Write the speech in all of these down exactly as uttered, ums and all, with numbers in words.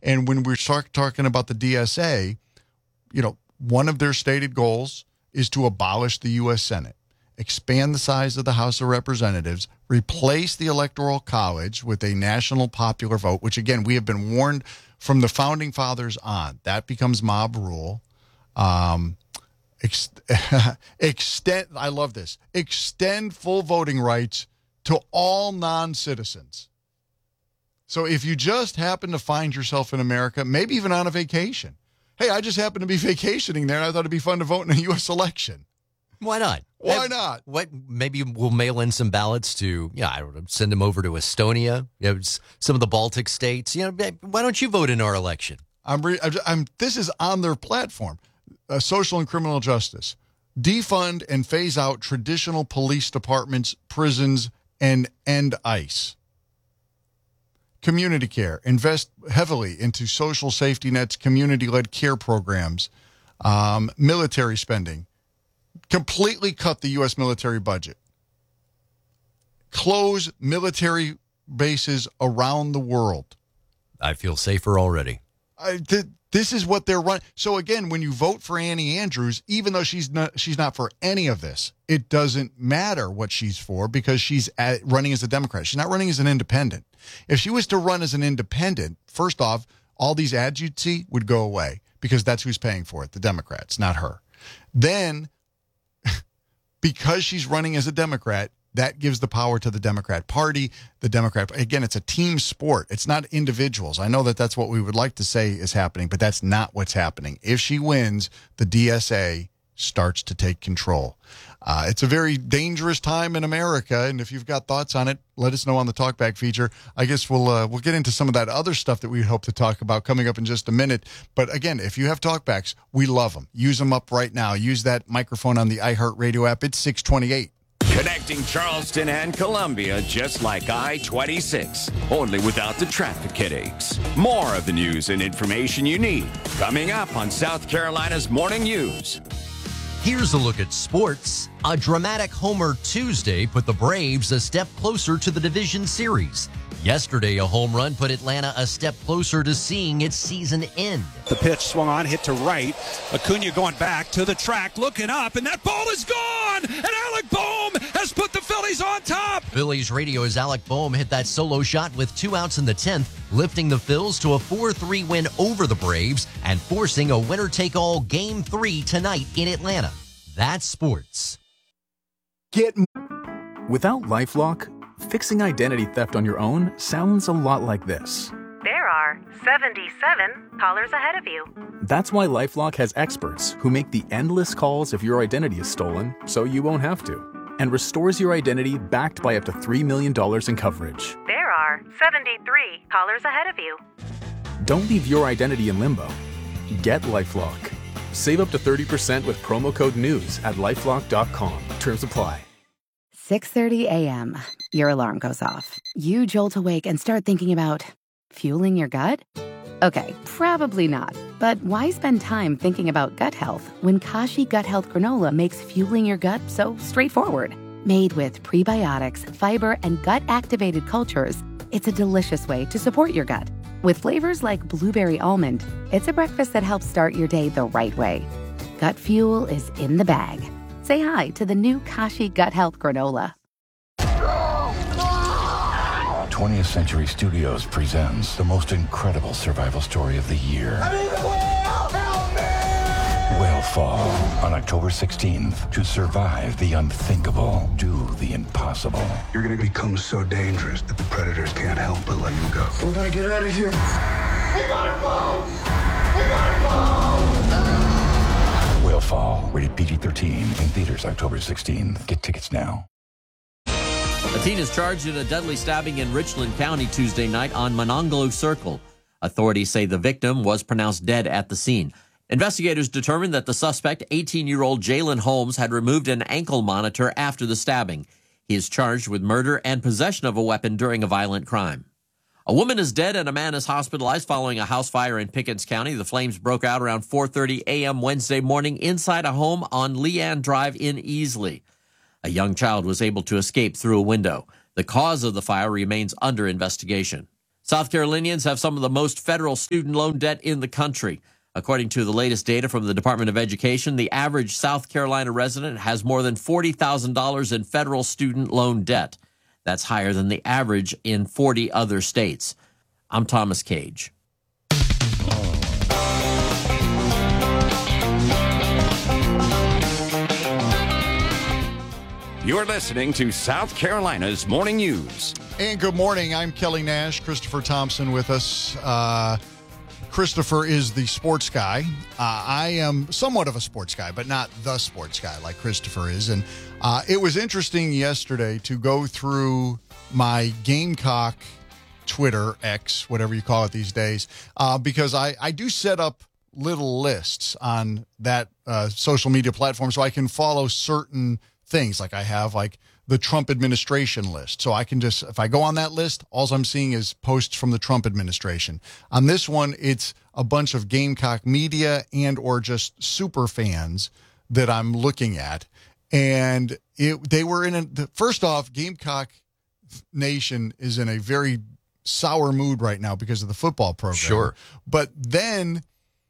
And when we start talking about the D S A, you know, one of their stated goals is to abolish the U S Senate, expand the size of the House of Representatives, replace the Electoral College with a national popular vote, which, again, we have been warned from the Founding Fathers on. That becomes mob rule. Um, ex- extend, I love this, extend full voting rights to all non-citizens. So if you just happen to find yourself in America, maybe even on a vacation, hey, I just happen to be vacationing there, and I thought it'd be fun to vote in a U S election. Why not? Why Have, not? What? Maybe we'll mail in some ballots to, yeah, I don't know, send them over to Estonia, you know, some of the Baltic states. You know, why don't you vote in our election? I'm, re- I'm. This is on their platform, uh, social and criminal justice. Defund and phase out traditional police departments, prisons, and end ICE. Community care. Invest heavily into social safety nets, community-led care programs, um, military spending. Completely cut the U S military budget. Close military bases around the world. I feel safer already. I, th- this is what they're running. So again, when you vote for Annie Andrews, even though she's not, she's not for any of this, it doesn't matter what she's for because she's at, running as a Democrat. She's not running as an independent. If she was to run as an independent, first off, all these ads you'd see would go away because that's who's paying for it, the Democrats, not her. Then, because she's running as a Democrat, that gives the power to the Democrat Party. The Democrat, again, it's a team sport. It's not individuals. I know that that's what we would like to say is happening, but that's not what's happening. If she wins, the D S A starts to take control. Uh, it's a very dangerous time in America, and if you've got thoughts on it, let us know on the Talkback feature. I guess we'll uh, we'll get into some of that other stuff that we hope to talk about coming up in just a minute. But again, if you have Talkbacks, we love them. Use them up right now. Use that microphone on the iHeartRadio app. It's six twenty-eight. Connecting Charleston and Columbia just like I twenty-six, only without the traffic headaches. More of the news and information you need coming up on South Carolina's Morning News. Here's a look at sports. A dramatic Homer Tuesday put the Braves a step closer to the division series. Yesterday, a home run put Atlanta a step closer to seeing its season end. The pitch swung on, hit to right. Acuna going back to the track, looking up, and that ball is gone! And Alec Bohm has put the Phillies on top! Phillies radio's Alec Bohm hit that solo shot with two outs in the tenth, lifting the Phils to a four three win over the Braves and forcing a winner-take-all Game three tonight in Atlanta. That's sports. Get Without LifeLock, fixing identity theft on your own sounds a lot like this. There are seventy-seven callers ahead of you. That's why LifeLock has experts who make the endless calls if your identity is stolen, so you won't have to, and restores your identity backed by up to three million dollars in coverage. There are seventy-three callers ahead of you. Don't leave your identity in limbo. Get LifeLock. Save up to thirty percent with promo code NEWS at lifelock dot com. Terms apply. six thirty a.m. Your alarm goes off. You jolt awake and start thinking about fueling your gut? Okay, probably not. But why spend time thinking about gut health when Kashi Gut Health Granola makes fueling your gut so straightforward? Made with prebiotics, fiber, and gut-activated cultures, it's a delicious way to support your gut. With flavors like blueberry almond, it's a breakfast that helps start your day the right way. Gut fuel is in the bag. Say hi to the new Kashi Gut Health Granola. twentieth Century Studios presents the most incredible survival story of the year. I'm in the whale! Help me! Whalefall on October sixteenth. To survive the unthinkable, do the impossible. You're gonna become so dangerous that the predators can't help but let you go. We gotta get out of here. We gotta go! We gotta go! Whalefall, rated P G thirteen, in theaters October sixteenth. Get tickets now. A teen is charged in a deadly stabbing in Richland County Tuesday night on Monongahela Circle. Authorities say the victim was pronounced dead at the scene. Investigators determined that the suspect, eighteen-year-old Jalen Holmes, had removed an ankle monitor after the stabbing. He is charged with murder and possession of a weapon during a violent crime. A woman is dead and a man is hospitalized following a house fire in Pickens County. The flames broke out around four thirty a.m. Wednesday morning inside a home on Leanne Drive in Easley. A young child was able to escape through a window. The cause of the fire remains under investigation. South Carolinians have some of the most federal student loan debt in the country. According to the latest data from the Department of Education, the average South Carolina resident has more than forty thousand dollars in federal student loan debt. That's higher than the average in forty other states. I'm Thomas Cage. You're listening to South Carolina's Morning News. And good morning. I'm Kelly Nash. Christopher Thompson with us. Uh, Christopher is the sports guy. Uh, I am somewhat of a sports guy, but not the sports guy like Christopher is. And uh, it was interesting yesterday to go through my Gamecock Twitter, X, whatever you call it these days, uh, because I, I do set up little lists on that uh, social media platform so I can follow certain things. Like I have like the Trump administration list. So I can just, if I go on that list, all I'm seeing is posts from the Trump administration. On this one, it's a bunch of Gamecock media and or just super fans that I'm looking at. And it, they were in a, first off, Gamecock Nation is in a very sour mood right now because of the football program. Sure. But then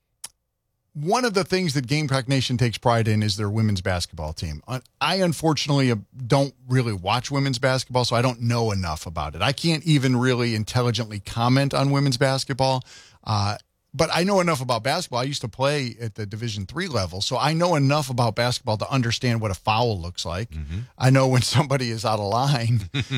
one of the things that Gamecock Nation takes pride in is their women's basketball team. I, unfortunately, don't really watch women's basketball, so I don't know enough about it. I can't even really intelligently comment on women's basketball, uh, but I know enough about basketball. I used to play at the Division three level, so I know enough about basketball to understand what a foul looks like. Mm-hmm. I know when somebody is out of line.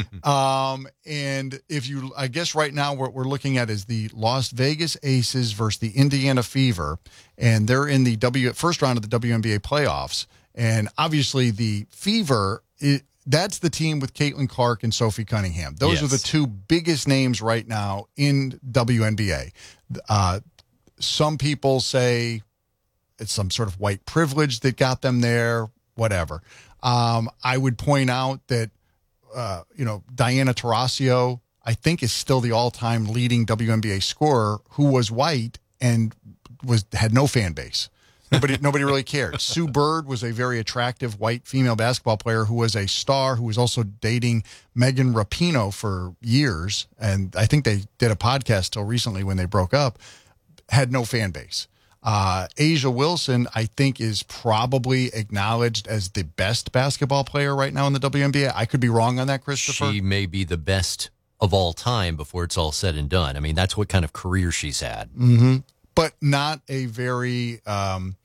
um, and if you, I guess right now what we're looking at is the Las Vegas Aces versus the Indiana Fever, and they're in the W first round of the W N B A playoffs. And obviously the Fever, it, that's the team with Caitlin Clark and Sophie Cunningham. Those yes. are the two biggest names right now in W N B A. Uh, Some people say it's some sort of white privilege that got them there, whatever. Um, I would point out that, uh, you know, Diana Taurasi, I think, is still the all-time leading W N B A scorer who was white and was had no fan base. Nobody, nobody really cared. Sue Bird was a very attractive white female basketball player who was a star, who was also dating Megan Rapinoe for years. And I think they did a podcast till recently when they broke up. Had no fan base. Uh, Asia Wilson, I think, is probably acknowledged as the best basketball player right now in the W N B A. I could be wrong on that, Christopher. She may be the best of all time before it's all said and done. I mean, that's what kind of career she's had. Mm-hmm. But not a very um,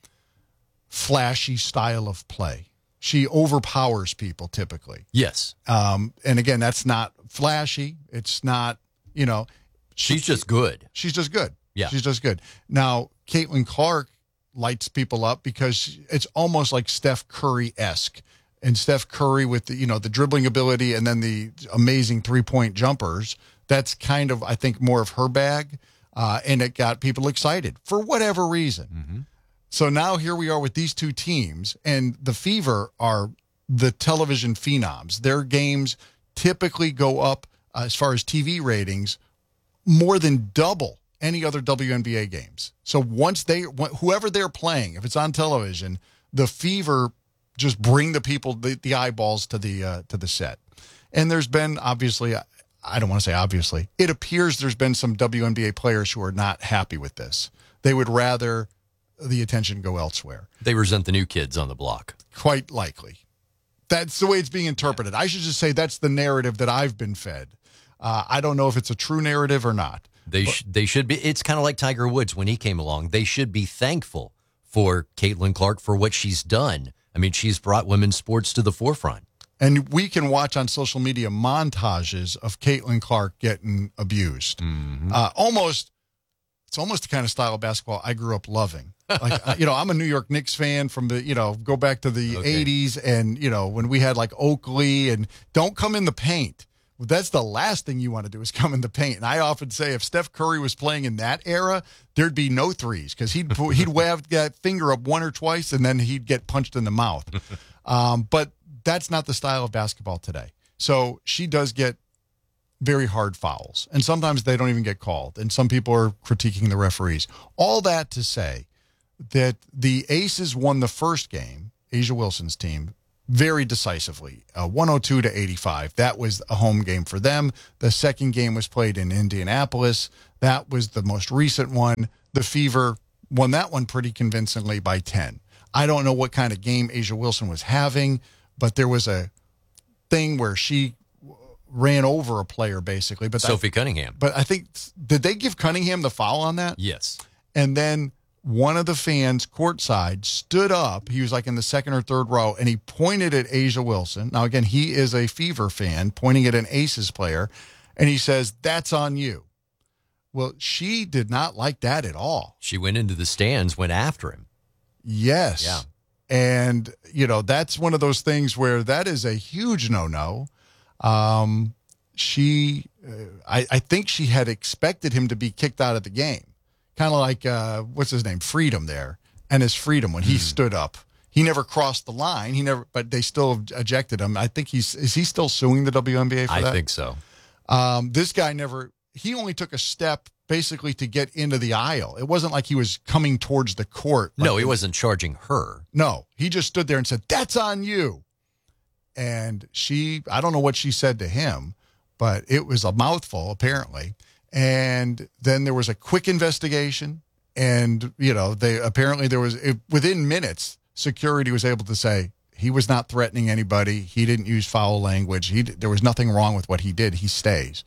flashy style of play. She overpowers people typically. Yes. Um, and again, that's not flashy. It's not, you know. She's she, just good. She's just good. Yeah. She's just good. Now, Caitlin Clark lights people up because it's almost like Steph Curry-esque. And Steph Curry with the, you know, the dribbling ability and then the amazing three-point jumpers, that's kind of, I think, more of her bag. Uh, and it got people excited for whatever reason. Mm-hmm. So now here we are with these two teams, and the Fever are the television phenoms. Their games typically go up, uh, as far as T V ratings, more than double any other W N B A games. So once they, whoever they're playing, if it's on television, the Fever just bring the people, the, the eyeballs to the uh, to the set. And there's been, obviously, I don't want to say obviously, it appears there's been some W N B A players who are not happy with this. They would rather the attention go elsewhere. They resent the new kids on the block. Quite likely. That's the way it's being interpreted. I should just say that's the narrative that I've been fed. Uh, I don't know if it's a true narrative or not. They sh- they should be. It's kind of like Tiger Woods when he came along. They should be thankful for Caitlin Clark for what she's done. I mean, she's brought women's sports to the forefront. And we can watch on social media montages of Caitlin Clark getting abused. Mm-hmm. Uh, almost, it's almost the kind of style of basketball I grew up loving. Like, you know, I'm a New York Knicks fan from the, you know, go back to the okay. eighties, and, you know, when we had like Oakley and don't come in the paint. That's the last thing you want to do is come in the paint. And I often say if Steph Curry was playing in that era, there'd be no threes because he'd he'd wave that finger up one or twice and then he'd get punched in the mouth. Um, but that's not the style of basketball today. So she does get very hard fouls, and sometimes they don't even get called. And some people are critiquing the referees. All that to say that the Aces won the first game, Asia Wilson's team, very decisively, uh, one oh two to eighty-five. That was a home game for them. The second game was played in Indianapolis. That was the most recent one. The Fever won that one pretty convincingly by ten. I don't know what kind of game A'ja Wilson was having, but there was a thing where she ran over a player, basically. But Sophie I, Cunningham. But I think, did they give Cunningham the foul on that? Yes. And then one of the fans courtside stood up. He was like in the second or third row, and he pointed at A'ja Wilson. Now, again, he is a Fever fan, pointing at an Aces player, and he says, "That's on you." Well, she did not like that at all. She went into the stands, went after him. Yes. Yeah. And, you know, that's one of those things where that is a huge no-no. Um, she, uh, I, I think she had expected him to be kicked out of the game. Kind of like, uh, what's his name? Freedom there. And his Freedom when he mm. stood up. He never crossed the line. He never, but they still ejected him. I think he's, is he still suing the W N B A for I that? I think so. Um, this guy never, he only took a step basically to get into the aisle. It wasn't like he was coming towards the court. Like no, he wasn't charging her. No, he just stood there and said, "That's on you." And she, I don't know what she said to him, but it was a mouthful apparently. And then there was a quick investigation, and, you know, they apparently there was, it, within minutes, security was able to say he was not threatening anybody. He didn't use foul language. He, there was nothing wrong with what he did. He stays.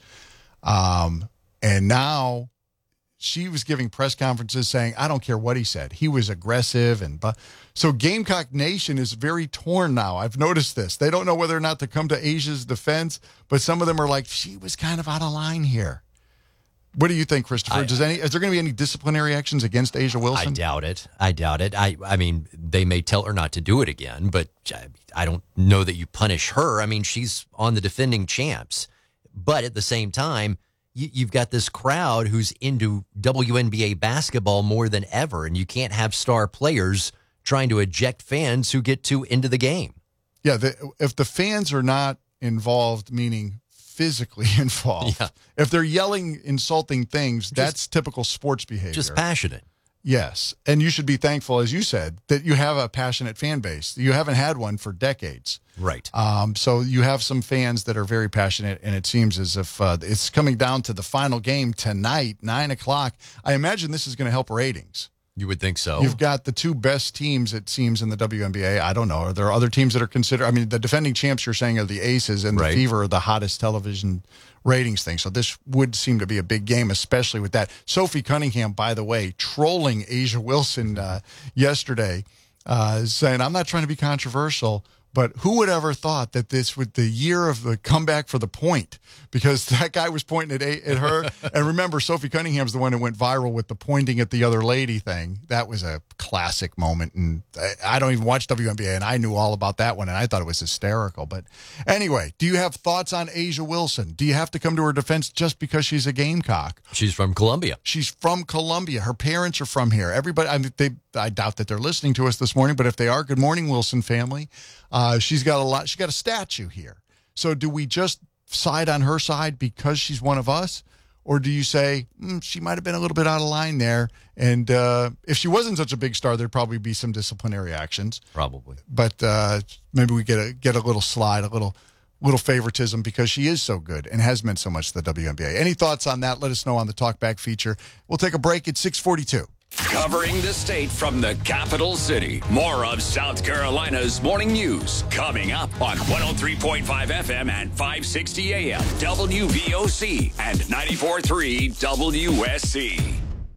Um, and now she was giving press conferences saying, "I don't care what he said. He was aggressive." And but so Gamecock Nation is very torn now. I've noticed this. They don't know whether or not to come to A'ja's defense, but some of them are like, she was kind of out of line here. What do you think, Christopher? I, Does any is there going to be any disciplinary actions against A'ja Wilson? I doubt it. I doubt it. I I mean, they may tell her not to do it again, but I don't know that you punish her. I mean, she's on the defending champs. But at the same time, you, you've got this crowd who's into W N B A basketball more than ever, and you can't have star players trying to eject fans who get too into the game. Yeah, the, if the fans are not involved, meaning physically involved, yeah. if they're yelling, insulting things, just, that's typical sports behavior. Just passionate. Yes, and you should be thankful, as you said, that you have a passionate fan base. You haven't had one for decades. Right. Um, so you have some fans that are very passionate, and it seems as if uh, it's coming down to the final game tonight, nine o'clock. I imagine this is going to help ratings. You would think so. You've got the two best teams, it seems, in the W N B A. I don't know. Are there other teams that are considered? I mean, the defending champs you're saying are the Aces, and the right. Fever are the hottest television ratings thing. So this would seem to be a big game, especially with that. Sophie Cunningham, by the way, trolling A'ja Wilson uh, yesterday, uh, saying, "I'm not trying to be controversial, but who would ever thought that this would the year of the comeback for the point?" Because that guy was pointing at, at her. And remember, Sophie Cunningham's the one who went viral with the pointing at the other lady thing. That was a classic moment. And I don't even watch W N B A, and I knew all about that one, and I thought it was hysterical. But anyway, do you have thoughts on A'ja Wilson? Do you have to come to her defense just because she's a Gamecock? She's from Columbia. She's from Columbia. Her parents are from here. Everybody, I mean, they, I doubt that they're listening to us this morning, but if they are, good morning, Wilson family. Uh, she's got a lot. She got a statue here. So do we just side on her side because she's one of us, or do you say mm, she might have been a little bit out of line there? And uh, if she wasn't such a big star, there'd probably be some disciplinary actions. Probably. But uh, maybe we get a get a little slide, a little little favoritism because she is so good and has meant so much to the W N B A. Any thoughts on that? Let us know on the Talkback feature. We'll take a break at six forty-two. Covering the state from the capital city. More of South Carolina's morning news coming up on one oh three point five F M and five sixty A M W V O C and ninety-four point three W S C.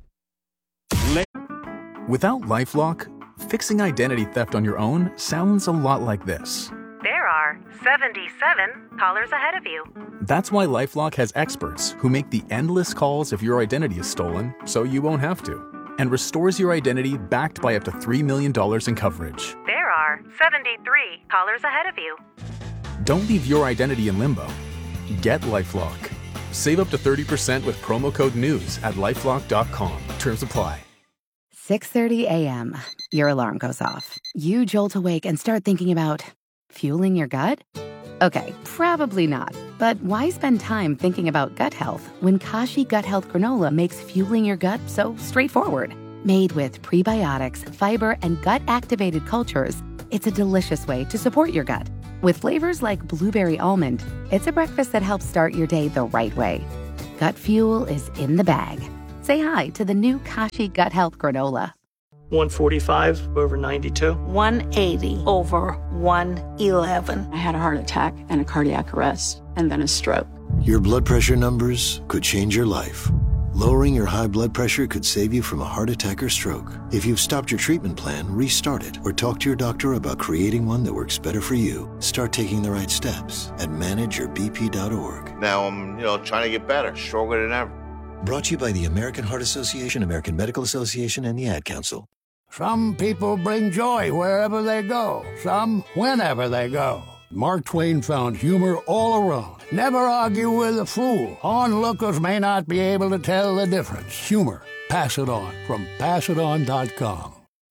Without LifeLock, fixing identity theft on your own sounds a lot like this. There are seventy-seven callers ahead of you. That's why LifeLock has experts who make the endless calls if your identity is stolen so you won't have to, and restores your identity backed by up to three million dollars in coverage. There are seventy-three callers ahead of you. Don't leave your identity in limbo. Get LifeLock. Save up to thirty percent with promo code NEWS at lifelock dot com. Terms apply. six thirty a.m. Your alarm goes off. You jolt awake and start thinking about fueling your gut? Okay, probably not. But why spend time thinking about gut health when Kashi Gut Health Granola makes fueling your gut so straightforward? Made with prebiotics, fiber, and gut-activated cultures, it's a delicious way to support your gut. With flavors like blueberry almond, it's a breakfast that helps start your day the right way. Gut Fuel is in the bag. Say hi to the new Kashi Gut Health Granola. one forty-five over ninety-two. one eighty over one eleven. I had a heart attack and a cardiac arrest and then a stroke. Your blood pressure numbers could change your life. Lowering your high blood pressure could save you from a heart attack or stroke. If you've stopped your treatment plan, restart it or talk to your doctor about creating one that works better for you. Start taking the right steps at manage your b p dot org. Now I'm, you know, trying to get better, stronger than ever. Brought to you by the American Heart Association, American Medical Association, and the Ad Council. Some people bring joy wherever they go, some whenever they go. Mark Twain found humor all around. Never argue with a fool. Onlookers may not be able to tell the difference. Humor. Pass it on from pass it on dot com.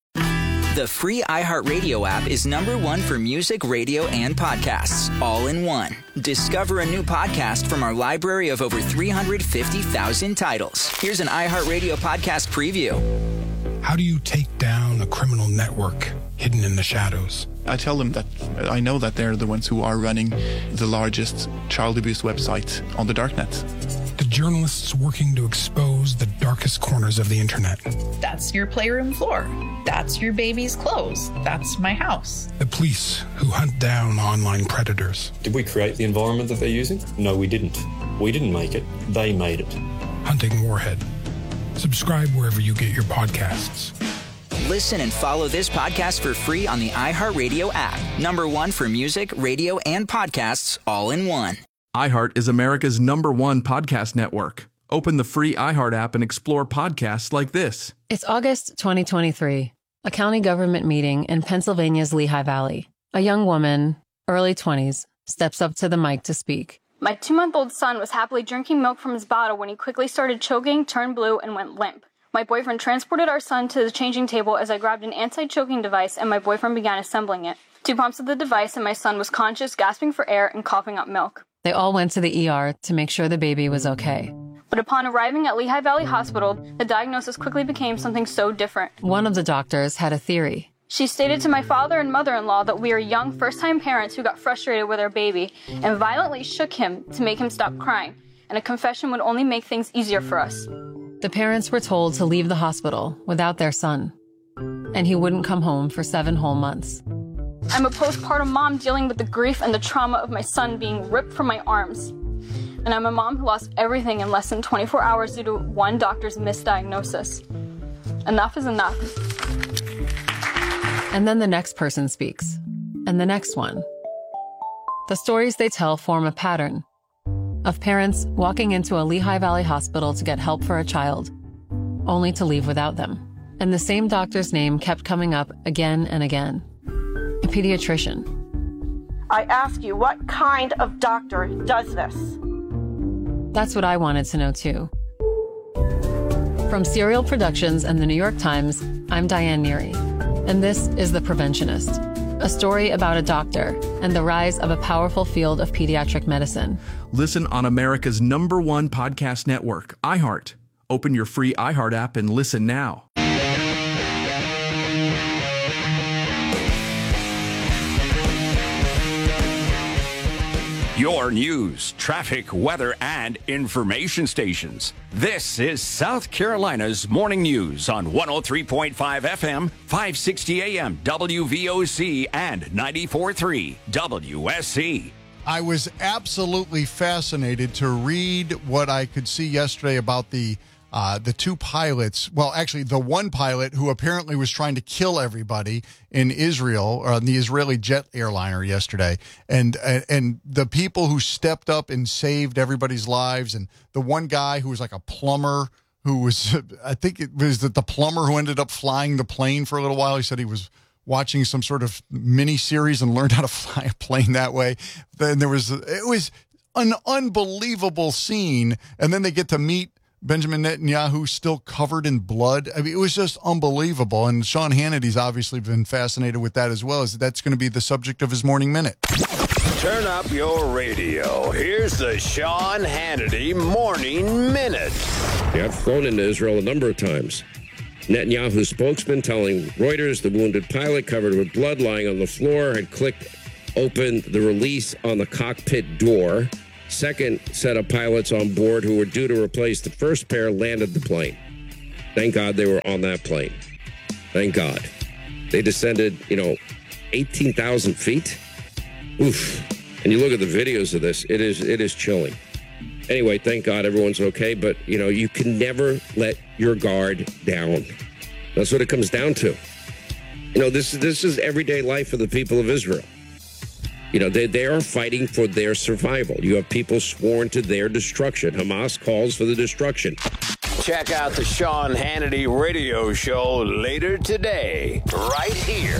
The free iHeartRadio app is number one for music, radio, and podcasts, all in one. Discover a new podcast from our library of over three hundred fifty thousand titles. Here's an iHeartRadio podcast preview. How do you take down a criminal network hidden in the shadows? I tell them that I know that they're the ones who are running the largest child abuse website on the darknet. The journalists working to expose the darkest corners of the internet. That's your playroom floor. That's your baby's clothes. That's my house. The police who hunt down online predators. Did we create the environment that they're using? No, we didn't. We didn't make it. They made it. Hunting Warhead. Subscribe wherever you get your podcasts. Listen and follow this podcast for free on the iHeartRadio app. Number one for music, radio, and podcasts, all in one. iHeart is America's number one podcast network. Open the free iHeart app and explore podcasts like this. It's August twenty twenty-three, a county government meeting in Pennsylvania's Lehigh Valley. A young woman, early twenties, steps up to the mic to speak. My two-month-old son was happily drinking milk from his bottle when he quickly started choking, turned blue, and went limp. My boyfriend transported our son to the changing table as I grabbed an anti-choking device and my boyfriend began assembling it. Two pumps of the device and my son was conscious, gasping for air, and coughing up milk. They all went to the E R to make sure the baby was okay. But upon arriving at Lehigh Valley Hospital, the diagnosis quickly became something so different. One of the doctors had a theory. She stated to my father and mother-in-law that we are young first-time parents who got frustrated with our baby and violently shook him to make him stop crying, and a confession would only make things easier for us. The parents were told to leave the hospital without their son, and he wouldn't come home for seven whole months. I'm a postpartum mom dealing with the grief and the trauma of my son being ripped from my arms. And I'm a mom who lost everything in less than twenty-four hours due to one doctor's misdiagnosis. Enough is enough. And then the next person speaks, and the next one. The stories they tell form a pattern of parents walking into a Lehigh Valley hospital to get help for a child, only to leave without them. And the same doctor's name kept coming up again and again. A pediatrician. I ask you, what kind of doctor does this? That's what I wanted to know too. From Serial Productions and the New York Times, I'm Diane Neary, and this is The Preventionist. A story about a doctor and the rise of a powerful field of pediatric medicine. Listen on America's number one podcast network, iHeart. Open your free iHeart app and listen now. Your news, traffic, weather, and information stations. This is South Carolina's Morning News on one oh three point five F M, five sixty A M, W V O C, and ninety-four point three W S C. I was absolutely fascinated to read what I could see yesterday about the uh, the two pilots. Well, actually, the one pilot who apparently was trying to kill everybody in Israel, or on the Israeli jet airliner yesterday, and and, and the people who stepped up and saved everybody's lives, and the one guy who was like a plumber who was, I think it was the, the plumber who ended up flying the plane for a little while. He said he was watching some sort of mini series and learned how to fly a plane that way. Then there was, it was an unbelievable scene. And then they get to meet Benjamin Netanyahu still covered in blood. I mean, it was just unbelievable. And Sean Hannity's obviously been fascinated with that as well, as that's going to be the subject of his Morning Minute. Turn up your radio. Here's the Sean Hannity Morning Minute. Yeah, I've flown into Israel a number of times. Netanyahu's spokesman telling Reuters the wounded pilot, covered with blood, lying on the floor, had clicked open the release on the cockpit door. Second set of pilots on board who were due to replace the first pair landed the plane. Thank God they were on that plane. Thank God. They descended, you know, eighteen thousand feet. Oof. And you look at the videos of this, it is it is chilling. Anyway, thank God everyone's okay, but, you know, you can never let your guard down. That's what it comes down to. You know, this, this is everyday life for the people of Israel. You know, they, they are fighting for their survival. You have people sworn to their destruction. Hamas calls for the destruction. Check out the Sean Hannity radio show later today, right here.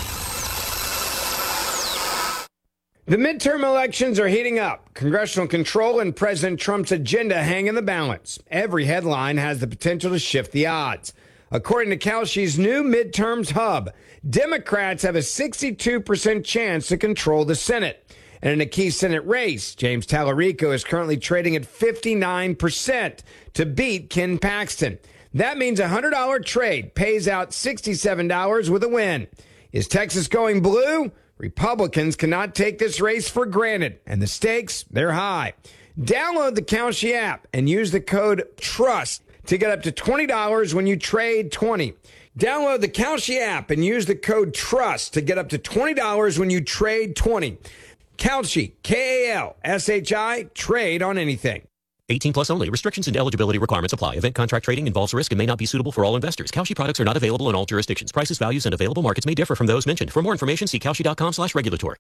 The midterm elections are heating up. Congressional control and President Trump's agenda hang in the balance. Every headline has the potential to shift the odds. According to Kalshi's new midterms hub, Democrats have a sixty-two percent chance to control the Senate. And in a key Senate race, James Tallarico is currently trading at fifty-nine percent to beat Ken Paxton. That means a one hundred dollars trade pays out sixty-seven dollars with a win. Is Texas going blue? Republicans cannot take this race for granted, and the stakes, they're high. Download the Kalshi app and use the code TRUST to get up to twenty dollars when you trade twenty. Download the Kalshi app and use the code TRUST to get up to twenty dollars when you trade twenty. Kalshi, K A L S H I, trade on anything. eighteen plus only. Restrictions and eligibility requirements apply. Event contract trading involves risk and may not be suitable for all investors. Kalshi products are not available in all jurisdictions. Prices, values, and available markets may differ from those mentioned. For more information, see kalshi.com slash regulatory.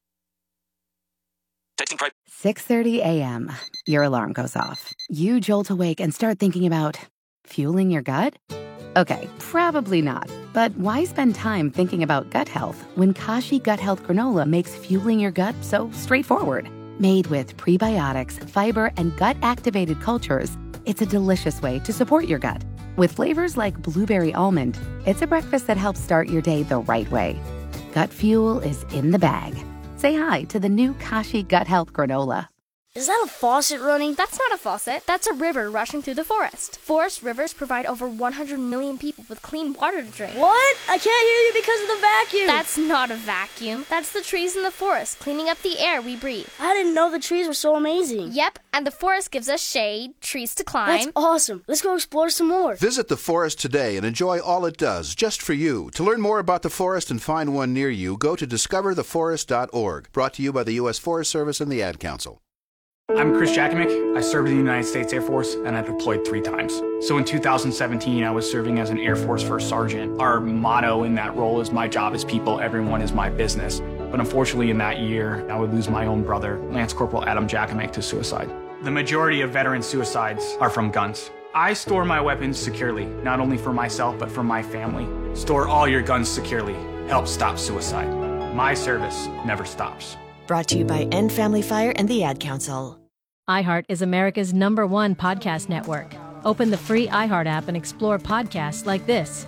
six thirty a.m. Your alarm goes off. You jolt awake and start thinking about fueling your gut? Okay, probably not. But why spend time thinking about gut health when Kashi Gut Health Granola makes fueling your gut so straightforward? Made with prebiotics, fiber, and gut-activated cultures, it's a delicious way to support your gut. With flavors like blueberry almond, it's a breakfast that helps start your day the right way. Gut fuel is in the bag. Say hi to the new Kashi Gut Health Granola. Is that a faucet running? That's not a faucet. That's a river rushing through the forest. Forest rivers provide over one hundred million people with clean water to drink. What? I can't hear you because of the vacuum. That's not a vacuum. That's the trees in the forest cleaning up the air we breathe. I didn't know the trees were so amazing. Yep, and the forest gives us shade, trees to climb. That's awesome. Let's go explore some more. Visit the forest today and enjoy all it does, just for you. To learn more about the forest and find one near you, go to discover the forest dot org. Brought to you by the U S Forest Service and the Ad Council. I'm Chris Jakimick. I served in the United States Air Force, and I deployed three times. So in two thousand seventeen, I was serving as an Air Force First Sergeant. Our motto in that role is, my job is people, everyone is my business. But unfortunately in that year, I would lose my own brother, Lance Corporal Adam Jakimick, to suicide. The majority of veteran suicides are from guns. I store my weapons securely, not only for myself, but for my family. Store all your guns securely. Help stop suicide. My service never stops. Brought to you by End Family Fire and the Ad Council. iHeart is America's number one podcast network. Open the free iHeart app and explore podcasts like this.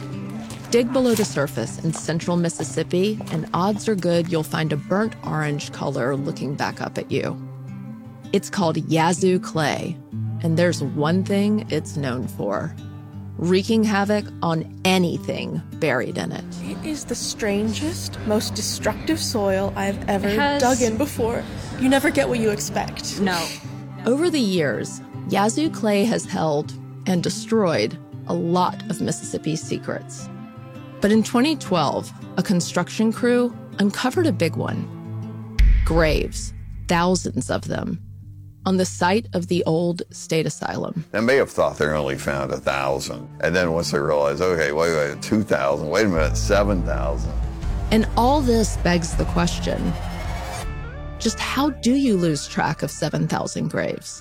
Dig below the surface in central Mississippi, and odds are good you'll find a burnt orange color looking back up at you. It's called Yazoo clay, and there's one thing it's known for: wreaking havoc on anything buried in it. It is the strangest, most destructive soil I've ever has... dug in before. You never get what you expect. No. Over the years, Yazoo clay has held and destroyed a lot of Mississippi's secrets. But in twenty twelve, a construction crew uncovered a big one. Graves, thousands of them, on the site of the old state asylum. They may have thought they only found a thousand. And then once they realized, okay, wait, wait, two thousand, wait a minute, seven thousand. And all this begs the question, just how do you lose track of seven thousand graves?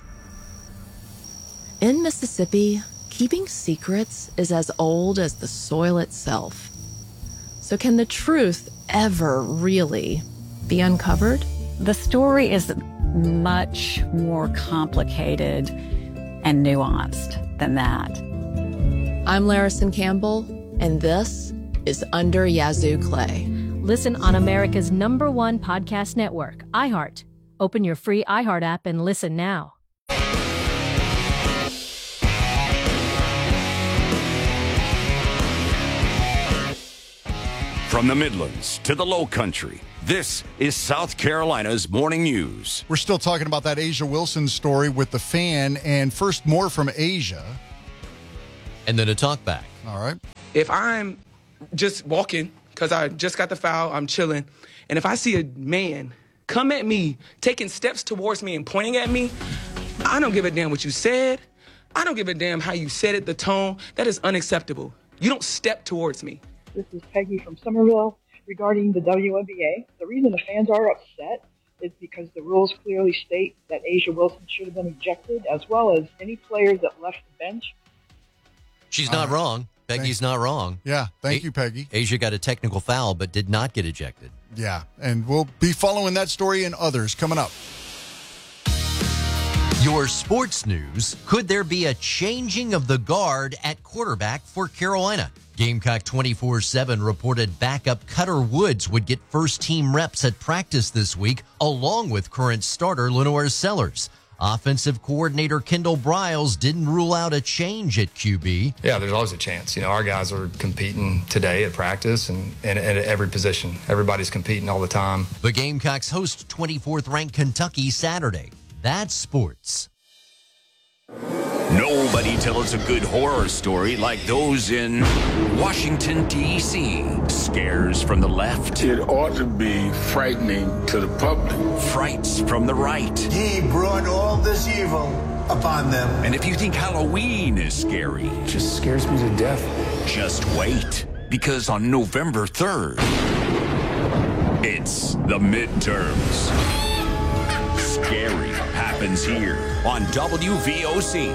In Mississippi, keeping secrets is as old as the soil itself. So can the truth ever really be uncovered? The story is much more complicated and nuanced than that. I'm Larison Campbell, and this is Under Yazoo Clay. Listen on America's number one podcast network, iHeart. Open your free iHeart app and listen now. From the Midlands to the Low Country, this is South Carolina's Morning News. We're still talking about that A'ja Wilson story with the fan, and first more from A'ja. And then a talk back. All right. If I'm just walking, because I just got the foul, I'm chilling, and if I see a man come at me, taking steps towards me and pointing at me, I don't give a damn what you said. I don't give a damn how you said it, the tone. That is unacceptable. You don't step towards me. This is Peggy from Somerville regarding the W N B A. The reason the fans are upset is because the rules clearly state that A'ja Wilson should have been ejected, as well as any players that left the bench. She's not right. wrong. Peggy's not wrong. Yeah, thank A- you, Peggy. A'ja got a technical foul, but did not get ejected. Yeah, and we'll be following that story and others coming up. Your sports news. Could there be a changing of the guard at quarterback for Carolina? Gamecock twenty-four seven reported backup Cutter Woods would get first-team reps at practice this week, along with current starter Lenore Sellers. Offensive coordinator Kendall Briles didn't rule out a change at Q B. Yeah, there's always a chance. You know, our guys are competing today at practice and, and, and at every position. Everybody's competing all the time. The Gamecocks host twenty-fourth ranked Kentucky Saturday. That's sports. Nobody tells a good horror story like those in Washington, D C Scares from the left. It ought to be frightening to the public. Frights from the right. He brought all this evil upon them. And if you think Halloween is scary, it just scares me to death. Just wait, because on November third, it's the midterms. Scary happens here on W V O C.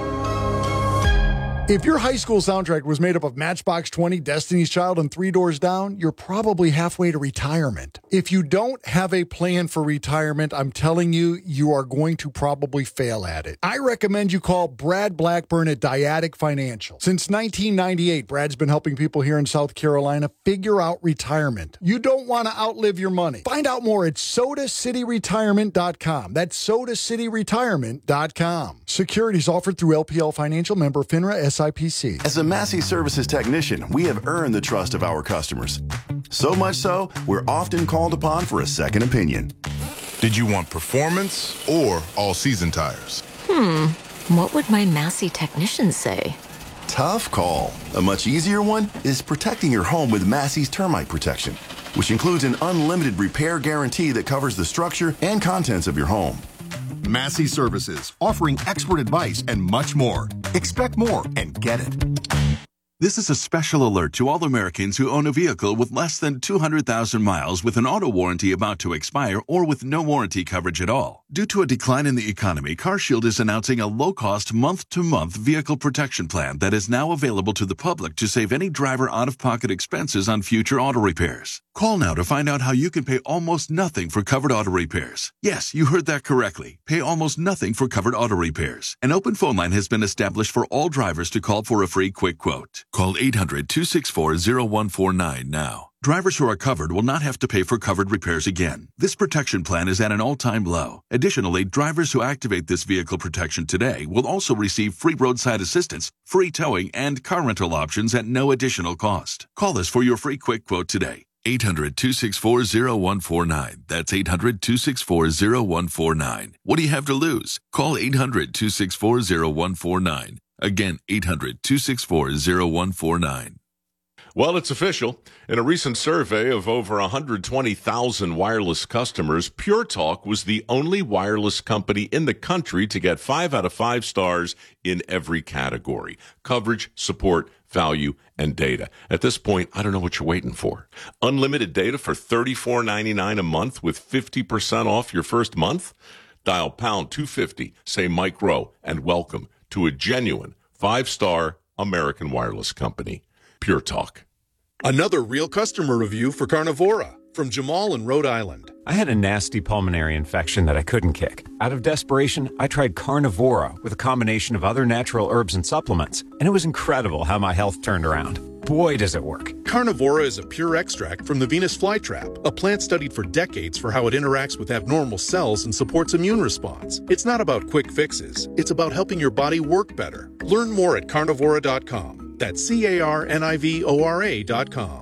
If your high school soundtrack was made up of Matchbox twenty, Destiny's Child, and Three Doors Down, you're probably halfway to retirement. If you don't have a plan for retirement, I'm telling you, you are going to probably fail at it. I recommend you call Brad Blackburn at Dyadic Financial. Since nineteen ninety-eight, Brad's been helping people here in South Carolina figure out retirement. You don't want to outlive your money. Find out more at soda city retirement dot com. That's soda city retirement dot com. Securities offered through L P L Financial, member FINRA, S I P C. As a Massey Services technician, we have earned the trust of our customers. So much so, we're often called upon for a second opinion. Did you want performance or all-season tires? Hmm, what would my Massey technician say? Tough call. A much easier one is protecting your home with Massey's termite protection, which includes an unlimited repair guarantee that covers the structure and contents of your home. Massey Services, offering expert advice and much more. Expect more and get it. This is a special alert to all Americans who own a vehicle with less than two hundred thousand miles with an auto warranty about to expire or with no warranty coverage at all. Due to a decline in the economy, CarShield is announcing a low-cost month-to-month vehicle protection plan that is now available to the public to save any driver out-of-pocket expenses on future auto repairs. Call now to find out how you can pay almost nothing for covered auto repairs. Yes, you heard that correctly. Pay almost nothing for covered auto repairs. An open phone line has been established for all drivers to call for a free quick quote. Call eight hundred, two six four, zero one four nine now. Drivers who are covered will not have to pay for covered repairs again. This protection plan is at an all-time low. Additionally, drivers who activate this vehicle protection today will also receive free roadside assistance, free towing, and car rental options at no additional cost. Call us for your free quick quote today. eight hundred, two six four, zero one four nine. That's eight hundred, two six four, zero one four nine. What do you have to lose? Call eight hundred, two six four, zero one four nine. Again, eight hundred, two six four, zero one four nine. Well, it's official. In a recent survey of over one hundred twenty thousand wireless customers, Pure Talk was the only wireless company in the country to get five out of five stars in every category: coverage, support, value, and data. At this point, I don't know what you're waiting for. Unlimited data for thirty-four ninety-nine a month with fifty percent off your first month? Dial pound two fifty, say Mike Rowe, and welcome to a genuine five-star American wireless company. Pure Talk. Another real customer review for Carnivora from Jamal in Rhode Island. I had a nasty pulmonary infection that I couldn't kick. Out of desperation, I tried Carnivora with a combination of other natural herbs and supplements, and it was incredible how my health turned around. Boy, does it work. Carnivora is a pure extract from the Venus flytrap, a plant studied for decades for how it interacts with abnormal cells and supports immune response. It's not about quick fixes. It's about helping your body work better. Learn more at carnivora dot com. That's C A R N I V O R A dot com.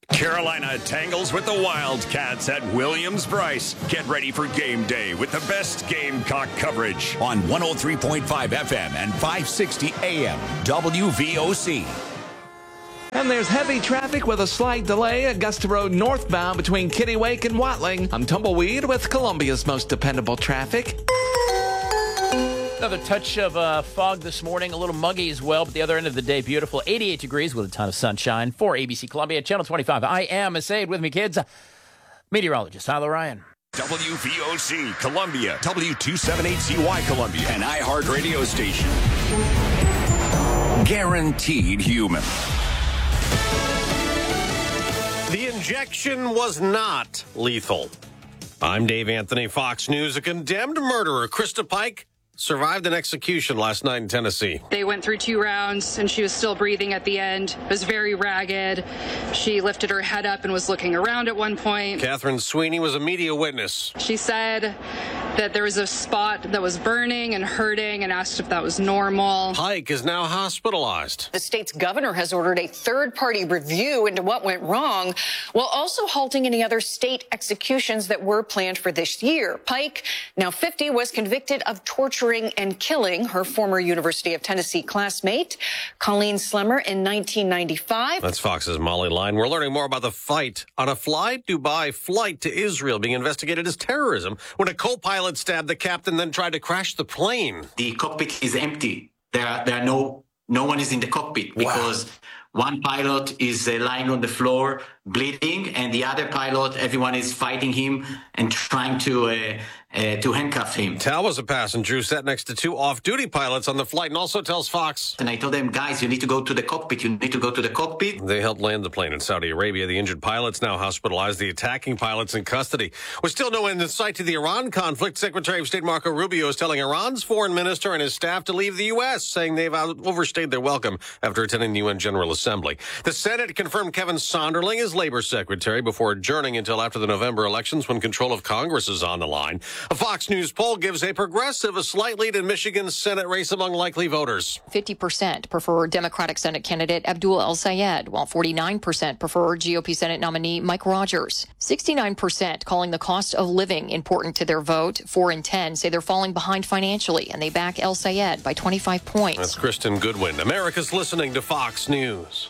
Carolina tangles with the Wildcats at Williams-Brice. Get ready for game day with the best Gamecock coverage on one oh three point five F M and five sixty A M W V O C. And there's heavy traffic with a slight delay. Augusta Road northbound between Kittiwake and Watling. I'm Tumbleweed with Columbia's most dependable traffic. Another touch of uh, fog this morning, a little muggy as well, but the other end of the day, beautiful. eighty-eight degrees with a ton of sunshine. For A B C Columbia, Channel twenty-five, I am Asaid. With me, kids, meteorologist Tyler Ryan. W V O C Columbia, W two seventy-eight C Y Columbia, an iHeart radio station. Guaranteed human. The injection was not lethal. I'm Dave Anthony, Fox News. A condemned murderer, Krista Pike, survived an execution last night in Tennessee. They went through two rounds, and she was still breathing at the end. It was very ragged. She lifted her head up and was looking around at one point. Catherine Sweeney was a media witness. She said that there was a spot that was burning and hurting and asked if that was normal. Pike is now hospitalized. The state's governor has ordered a third-party review into what went wrong, while also halting any other state executions that were planned for this year. Pike, now fifty, was convicted of torturing and killing her former University of Tennessee classmate, Colleen Slemmer, in nineteen ninety-five. That's Fox's Molly Line. We're learning more about the fight on a Fly Dubai flight to Israel being investigated as terrorism when a co-pilot stabbed the captain, then tried to crash the plane. The cockpit is empty. There are, there are no, no one is in the cockpit because wow. one pilot is uh, lying on the floor bleeding, and the other pilot, everyone is fighting him and trying to uh, uh, to handcuff him. Tal was a passenger who sat next to two off-duty pilots on the flight and also tells Fox. And I told them, guys, you need to go to the cockpit. You need to go to the cockpit. They helped land the plane in Saudi Arabia. The injured pilot's now hospitalized. The attacking pilot's in custody. With still no end in sight to the Iran conflict, Secretary of State Marco Rubio is telling Iran's foreign minister and his staff to leave the U S, saying they've overstayed their welcome after attending the U N General Assembly. The Senate confirmed Kevin Sonderling as Labor Secretary before adjourning until after the November elections when control of Congress is on the line. A Fox News poll gives a progressive a slight lead in Michigan's Senate race among likely voters. fifty percent prefer Democratic Senate candidate Abdul El-Sayed, while forty-nine percent prefer G O P Senate nominee Mike Rogers. sixty-nine percent calling the cost of living important to their vote. Four in ten say they're falling behind financially, and they back El-Sayed by twenty-five points. That's Kristen Goodwin. America's listening to Fox News.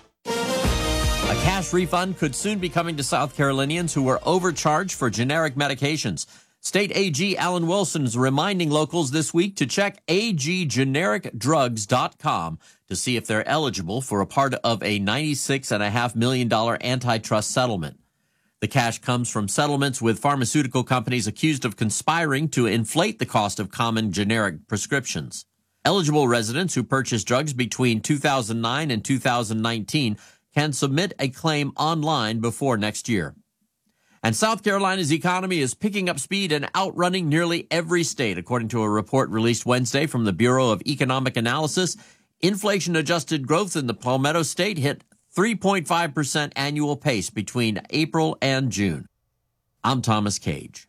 A cash refund could soon be coming to South Carolinians who were overcharged for generic medications. State A G Alan Wilson is reminding locals this week to check A G generic drugs dot com to see if they're eligible for a part of a ninety-six point five million dollars antitrust settlement. The cash comes from settlements with pharmaceutical companies accused of conspiring to inflate the cost of common generic prescriptions. Eligible residents who purchased drugs between two thousand nine and two thousand nineteen can submit a claim online before next year. And South Carolina's economy is picking up speed and outrunning nearly every state, according to a report released Wednesday from the Bureau of Economic Analysis. Inflation-adjusted growth in the Palmetto State hit three point five percent annual pace between April and June. I'm Thomas Cage.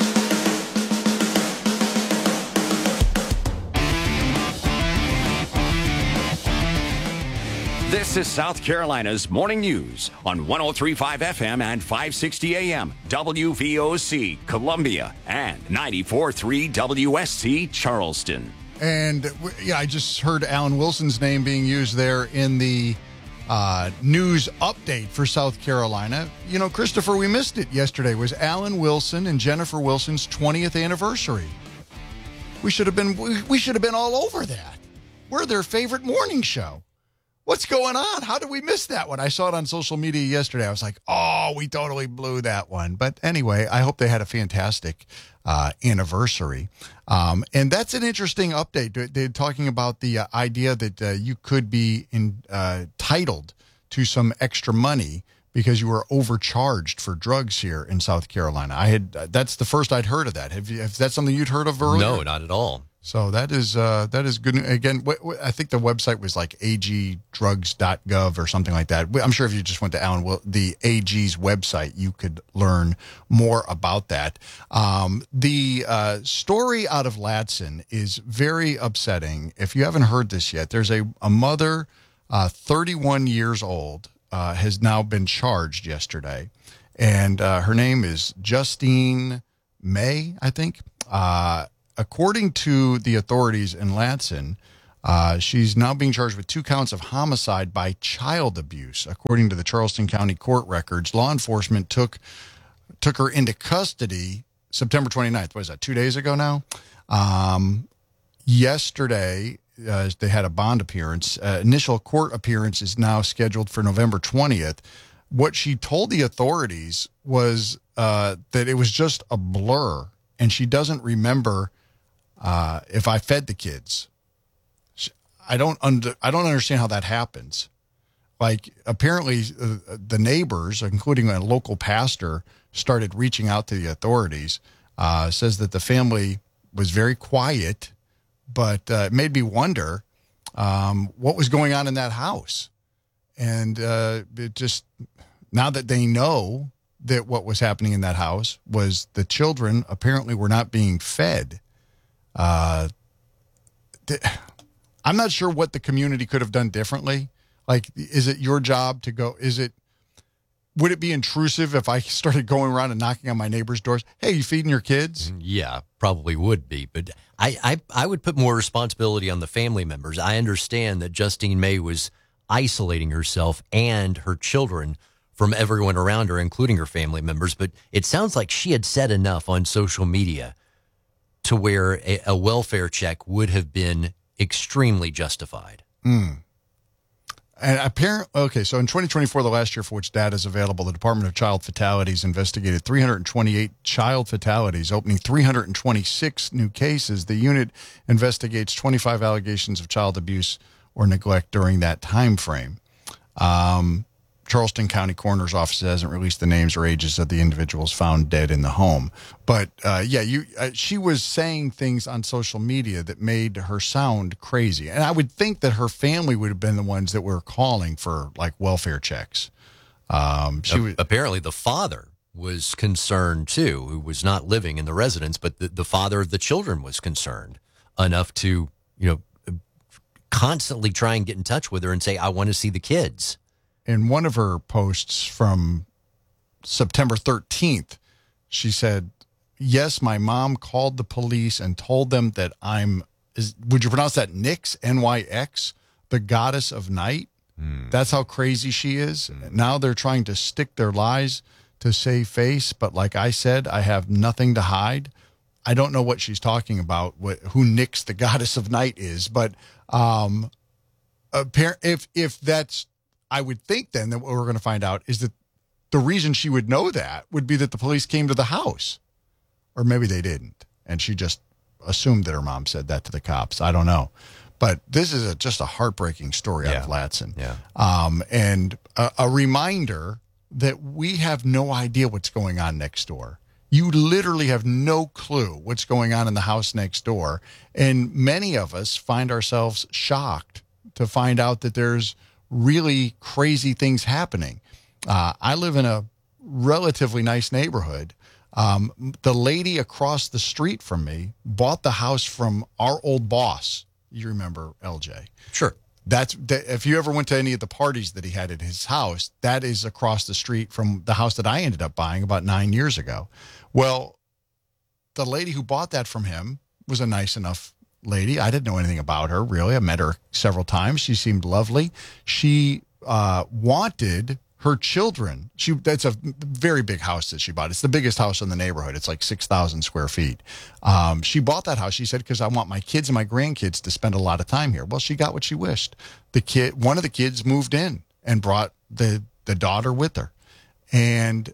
This is South Carolina's Morning News on one oh three point five F M and five sixty A M W V O C Columbia and ninety-four point three W S C Charleston. And yeah, I just heard Alan Wilson's name being used there in the uh, news update for South Carolina. You know, Christopher, we missed it yesterday. It was Alan Wilson and Jennifer Wilson's twentieth anniversary. We should have been we should have been all over that. We're their favorite morning show. What's going on? How did we miss that one? I saw it on social media yesterday. I was like, oh, we totally blew that one. But anyway, I hope they had a fantastic uh, anniversary. Um, and that's an interesting update. They're talking about the uh, idea that uh, you could be in, uh, entitled to some extra money because you were overcharged for drugs here in South Carolina. I had uh, that's the first I'd heard of that. Have you? Is that something you'd heard of earlier? No, not at all. So that is uh, that is good. Again, w- w- I think the website was like A G drugs dot gov or something like that. I'm sure if you just went to Alan, the A G's website, you could learn more about that. Um, the uh, story out of Ladson is very upsetting. If you haven't heard this yet, there's a, a mother, uh, thirty-one years old, uh, has now been charged yesterday. And uh, her name is Justine May, I think. Uh, according to the authorities in Ladson, uh, she's now being charged with two counts of homicide by child abuse. According to the Charleston County court records, law enforcement took took her into custody September twenty-ninth. What is that, two days ago now? Um, yesterday, uh, they had a bond appearance. Uh, initial court appearance is now scheduled for November twentieth. What she told the authorities was uh, that it was just a blur, and she doesn't remember uh, if I fed the kids. I don't under, I don't understand how that happens. Like, apparently uh, the neighbors, including a local pastor, started reaching out to the authorities. Uh, says that the family was very quiet, but uh, it made me wonder um, what was going on in that house. And uh, it just, now that they know that what was happening in that house was the children apparently were not being fed. Uh, th- I'm not sure what the community could have done differently. Like, is it your job to go, is it, would it be intrusive if I started going around and knocking on my neighbor's doors? Hey, you feeding your kids? Yeah, probably would be. But I, I, I would put more responsibility on the family members. I understand that Justine May was isolating herself and her children from everyone around her, including her family members. But it sounds like she had said enough on social media to where a, a welfare check would have been extremely justified. Mm. And apparently, okay, so in twenty twenty-four, the last year for which data is available, the Department of Child Fatalities investigated three hundred twenty-eight child fatalities, opening three hundred twenty-six new cases. The unit investigates twenty-five allegations of child abuse or neglect during that time frame. Um, Charleston County Coroner's Office hasn't released the names or ages of the individuals found dead in the home. But, uh, yeah, you, uh, she was saying things on social media that made her sound crazy. And I would think that her family would have been the ones that were calling for, like, welfare checks. Um, she was, Apparently the father was concerned, too, who was not living in the residence, but the, the father of the children was concerned enough to, you know, constantly try and get in touch with her and say, I want to see the kids. In one of her posts from September thirteenth, she said, yes, my mom called the police and told them that I'm, is, would you pronounce that Nyx, N Y X, the goddess of night? Mm. That's how crazy she is. Mm. Now they're trying to stick their lies to save face. But like I said, I have nothing to hide. I don't know what she's talking about, what, who Nyx, the goddess of night, is. But um, if if that's, I would think then that what we're going to find out is that the reason she would know that would be that the police came to the house. Or maybe they didn't. And she just assumed that her mom said that to the cops. I don't know. But this is a, just a heartbreaking story yeah. out of Ladson. Yeah. Um, and a, a reminder that we have no idea what's going on next door. You literally have no clue what's going on in the house next door. And many of us find ourselves shocked to find out that there's really crazy things happening. Uh, I live in a relatively nice neighborhood. Um, the lady across the street from me bought the house from our old boss. You remember L J? Sure. That's that, if you ever went to any of the parties that he had at his house, that is across the street from the house that I ended up buying about nine years ago. Well, the lady who bought that from him was a nice enough lady. I didn't know anything about her, really. I met her several times. She seemed lovely. She uh, wanted her children. She That's a very big house that she bought. It's the biggest house in the neighborhood. It's like six thousand square feet. Um, she bought that house, she said, because I want my kids and my grandkids to spend a lot of time here. Well, she got what she wished. The kid, one of the kids moved in and brought the, the daughter with her. And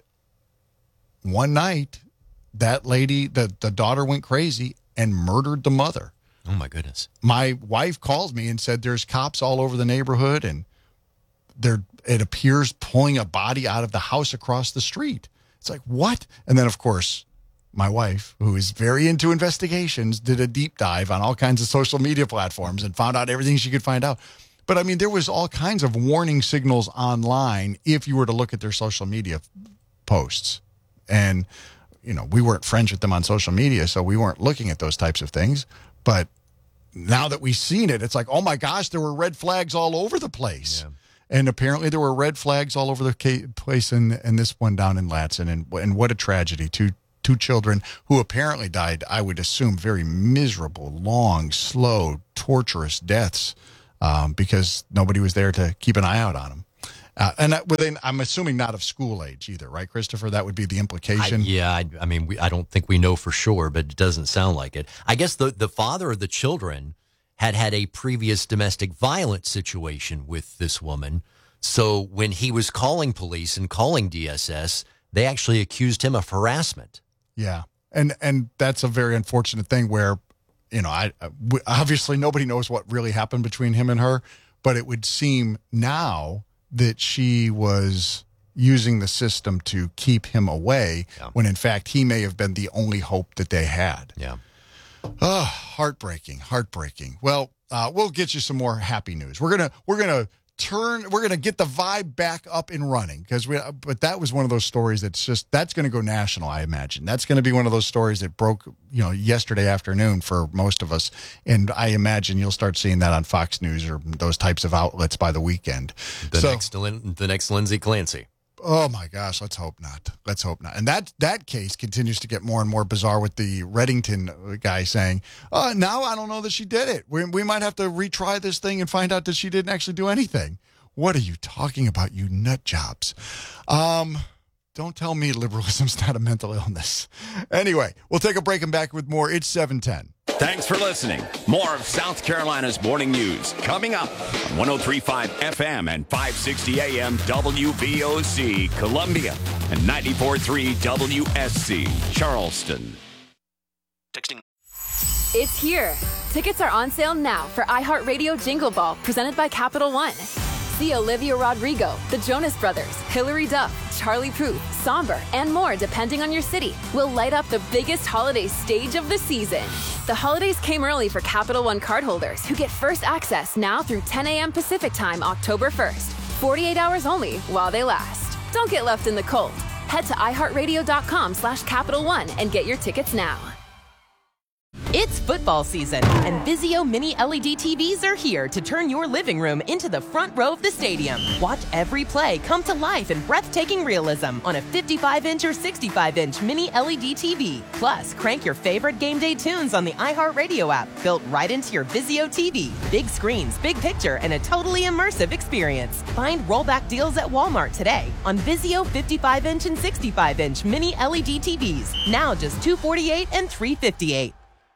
one night, that lady, the, the daughter went crazy and murdered the mother. Oh, my goodness. My wife called me and said there's cops all over the neighborhood, and they're, it appears, pulling a body out of the house across the street. It's like, what? And then, of course, my wife, who is very into investigations, did a deep dive on all kinds of social media platforms and found out everything she could find out. But, I mean, there was all kinds of warning signals online if you were to look at their social media posts. And, you know, we weren't friends with them on social media, so we weren't looking at those types of things. But now that we've seen it, it's like, oh my gosh, there were red flags all over the place. And apparently there were red flags all over the ca- place and and this one down in Latson. And, and what a tragedy. Two, two children who apparently died, I would assume, very miserable, long, slow, torturous deaths um, because nobody was there to keep an eye out on them. Uh, and that, within, I'm assuming not of school age either, right, Christopher? That would be the implication. I, yeah, I, I mean, we, I don't think we know for sure, but it doesn't sound like it. I guess the, the father of the children had had a previous domestic violence situation with this woman. So when he was calling police and calling D S S, they actually accused him of harassment. Yeah, and and that's a very unfortunate thing where, you know, I obviously nobody knows what really happened between him and her, but it would seem now that she was using the system to keep him away yeah. when in fact he may have been the only hope that they had. Yeah. Oh, heartbreaking, heartbreaking. Well, uh, we'll get you some more happy news. We're going to, we're going to turn, we're going to get the vibe back up and running because we, but that was one of those stories that's just, that's going to go national, I imagine. That's going to be one of those stories that broke, you know, yesterday afternoon for most of us. And I imagine you'll start seeing that on Fox News or those types of outlets by the weekend. The so, next, the next Lindsay Clancy. Oh my gosh, let's hope not. Let's hope not. And that that case continues to get more and more bizarre with the Reddington guy saying, uh, now I don't know that she did it. We, we might have to retry this thing and find out that she didn't actually do anything. What are you talking about, you nut jobs? Um, don't tell me liberalism's not a mental illness. Anyway, we'll take a break and back with more. It's seven ten. Thanks for listening. More of South Carolina's morning news coming up on one oh three point five F M and five sixty A M W V O C Columbia and ninety-four point three W S C Charleston. Texting. It's here. Tickets are on sale now for iHeartRadio Jingle Ball, presented by Capital One. See Olivia Rodrigo, the Jonas Brothers, Hilary Duff, Charlie Puth, Somber, and more depending on your city. Will light up the biggest holiday stage of the season. The holidays came early for Capital One cardholders who get first access now through ten a.m. Pacific Time, October first. forty-eight hours only while they last. Don't get left in the cold. Head to iHeartRadio.com slash Capital One and get your tickets now. It's football season, and Vizio Mini L E D T Vs are here to turn your living room into the front row of the stadium. Watch every play come to life in breathtaking realism on a fifty-five inch or sixty-five inch Mini L E D T V. Plus, crank your favorite game day tunes on the iHeartRadio app, built right into your Vizio T V. Big screens, big picture, and a totally immersive experience. Find rollback deals at Walmart today on Vizio fifty-five inch and sixty-five inch Mini L E D T Vs. Now just two hundred forty-eight dollars and three hundred fifty-eight dollars.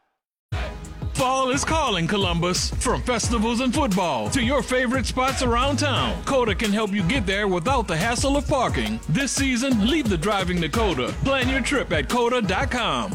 Fall is calling, Columbus. From festivals and football to your favorite spots around town, Coda can help you get there without the hassle of parking. This season, leave the driving to Coda. Plan your trip at coda dot com.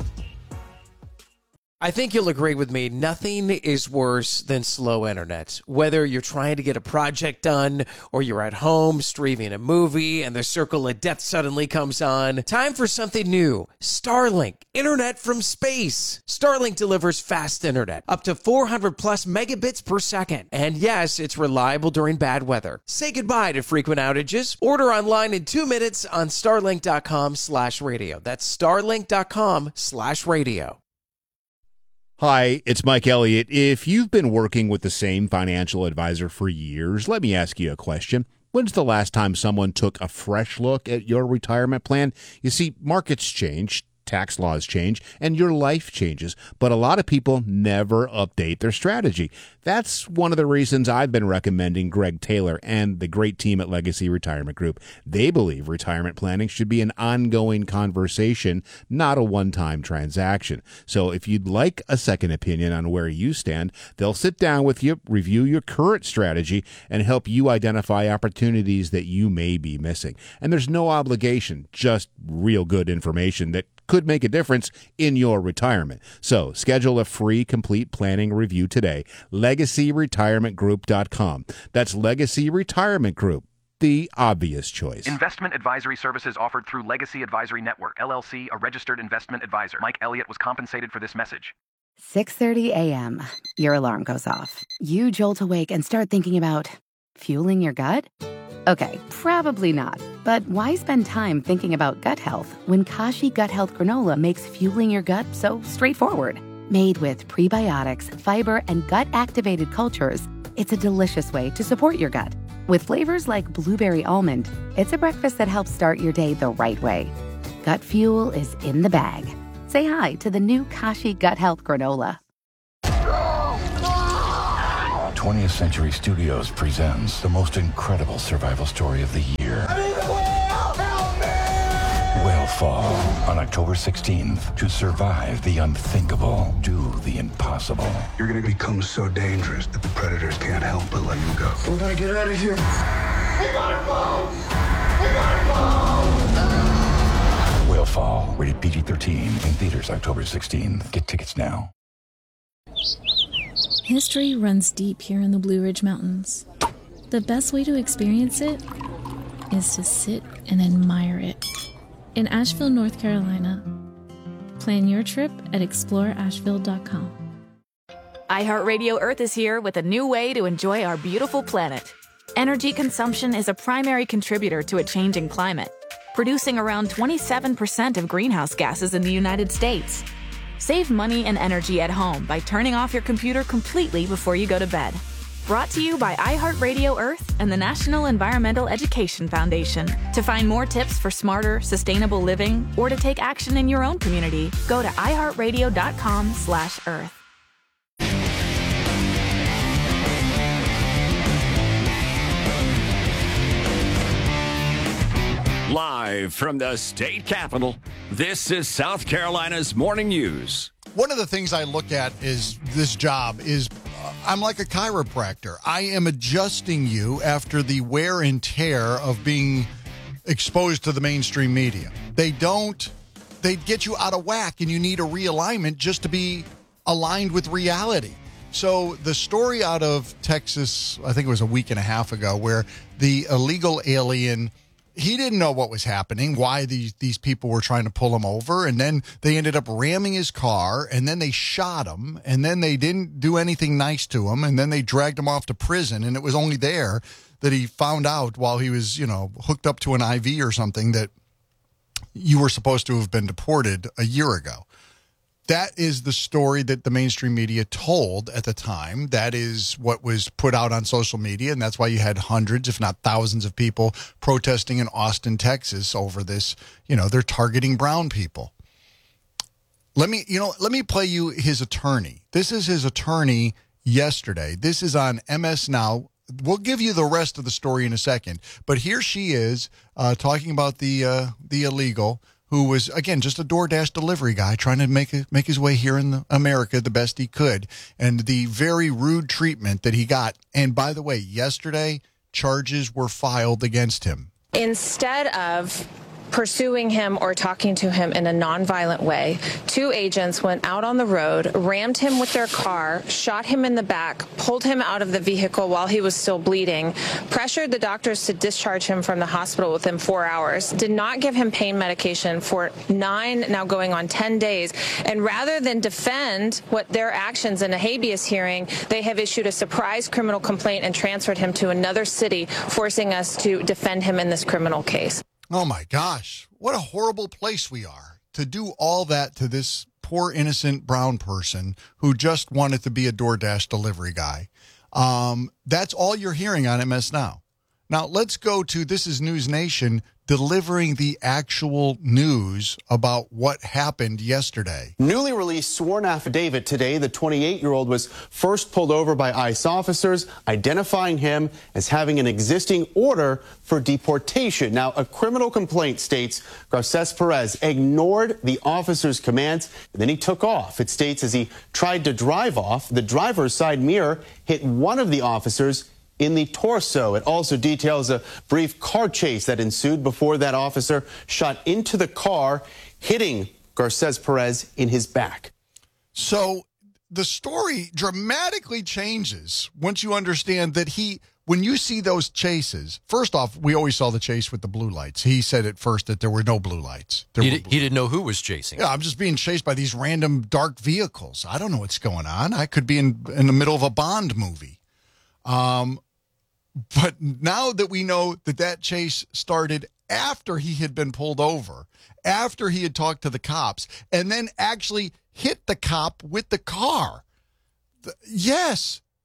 I think you'll agree with me, nothing is worse than slow internet. Whether you're trying to get a project done or you're at home streaming a movie and the circle of death suddenly comes on, time for something new. Starlink, internet from space. Starlink delivers fast internet, up to four hundred plus megabits per second. And yes, it's reliable during bad weather. Say goodbye to frequent outages. Order online in two minutes on starlink.com slash radio. That's starlink.com slash radio. Hi, it's Mike Elliott. If you've been working with the same financial advisor for years, let me ask you a question. When's the last time someone took a fresh look at your retirement plan? You see, markets change, tax laws change, and your life changes, but a lot of people never update their strategy. That's one of the reasons I've been recommending Greg Taylor and the great team at Legacy Retirement Group. They believe retirement planning should be an ongoing conversation, not a one-time transaction. So if you'd like a second opinion on where you stand, they'll sit down with you, review your current strategy, and help you identify opportunities that you may be missing. And there's no obligation, just real good information that could make a difference in your retirement. So schedule a free complete planning review today. legacy retirement group dot com. That's Legacy Retirement Group, the obvious choice. Investment advisory services offered through Legacy Advisory Network, L L C, a registered investment advisor. Mike Elliott was compensated for this message. six thirty a.m. Your alarm goes off. You jolt awake and start thinking about fueling your gut? Okay, probably not. But why spend time thinking about gut health when Kashi Gut Health Granola makes fueling your gut so straightforward? Made with prebiotics, fiber, and gut-activated cultures, it's a delicious way to support your gut. With flavors like blueberry almond, it's a breakfast that helps start your day the right way. Gut Fuel is in the bag. Say hi to the new Kashi Gut Health Granola. twentieth Century Studios presents the most incredible survival story of the year. Whale on October sixteenth. To survive the unthinkable, do the impossible. You're going to become so dangerous that the predators can't help but let you go. We gotta get out of here. We gotta go! We gotta go! Whale Fall, rated P G thirteen, in theaters October sixteenth. Get tickets now. History runs deep here in the Blue Ridge Mountains. The best way to experience it is to sit and admire it. In Asheville, North Carolina. Plan your trip at explore asheville dot com. iHeartRadio Earth is here with a new way to enjoy our beautiful planet. Energy consumption is a primary contributor to a changing climate, producing around twenty-seven percent of greenhouse gases in the United States. Save money and energy at home by turning off your computer completely before you go to bed. Brought to you by iHeartRadio Earth and the National Environmental Education Foundation. To find more tips for smarter, sustainable living or to take action in your own community, go to i heart radio dot com slash earth. Live from the state capitol, this is South Carolina's Morning News. One of the things I look at is this job is uh, I'm like a chiropractor. I am adjusting you after the wear and tear of being exposed to the mainstream media. They don't, they get you out of whack and you need a realignment just to be aligned with reality. So the story out of Texas, I think it was a week and a half ago, where the illegal alien, he didn't know what was happening, why these, these people were trying to pull him over, and then they ended up ramming his car, and then they shot him, and then they didn't do anything nice to him, and then they dragged him off to prison, and it was only there that he found out while he was, you know, hooked up to an I V or something that you were supposed to have been deported a year ago. That is the story that the mainstream media told at the time. That is what was put out on social media, and that's why you had hundreds, if not thousands, of people protesting in Austin, Texas over this. You know, they're targeting brown people. Let me, you know, let me play you his attorney. This is his attorney yesterday. This is on M S Now. We'll give you the rest of the story in a second. But here she is uh, talking about the uh, the illegal, who was, again, just a DoorDash delivery guy trying to make a, make his way here in the, America the best he could, and the very rude treatment that he got. And by the way, yesterday, charges were filed against him. Instead of pursuing him or talking to him in a nonviolent way, two agents went out on the road, rammed him with their car, shot him in the back, pulled him out of the vehicle while he was still bleeding, pressured the doctors to discharge him from the hospital within four hours, did not give him pain medication for nine, now going on ten days, and rather than defend what their actions in a habeas hearing, they have issued a surprise criminal complaint and transferred him to another city, forcing us to defend him in this criminal case. Oh, my gosh. What a horrible place we are to do all that to this poor, innocent brown person who just wanted to be a DoorDash delivery guy. Um, that's all you're hearing on M S Now. Now, let's go to This is News Nation delivering the actual news about what happened yesterday. Newly released sworn affidavit today, the twenty-eight-year-old was first pulled over by ICE officers, identifying him as having an existing order for deportation. Now, a criminal complaint states Garces Perez ignored the officer's commands, and then he took off. It states as he tried to drive off, the driver's side mirror hit one of the officers in the torso. It also details a brief car chase that ensued before that officer shot into the car, hitting Garces Perez in his back. So the story dramatically changes once you understand that he, when you see those chases, first off, we always saw the chase with the blue lights. He said at first that there were no blue lights. There he, were did, blue he didn't know who was chasing. Yeah, I'm just being chased by these random dark vehicles. I don't know what's going on. I could be in, in the middle of a Bond movie. Um, But now that we know that that chase started after he had been pulled over, after he had talked to the cops, and then actually hit the cop with the car. The, yes,